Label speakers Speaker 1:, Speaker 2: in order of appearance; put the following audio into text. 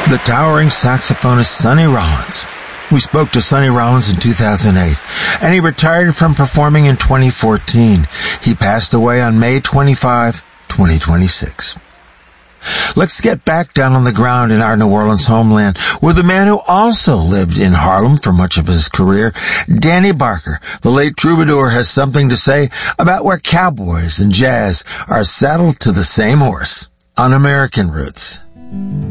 Speaker 1: the towering saxophonist Sonny Rollins. We spoke to Sonny Rollins in 2008, and he retired from performing in 2014. He passed away on May 25, 2026. Let's get back down on the ground in our New Orleans homeland with a man who also lived in Harlem for much of his career. Danny Barker, the late troubadour, has something to say about where cowboys and jazz are saddled to the same horse on American Roots.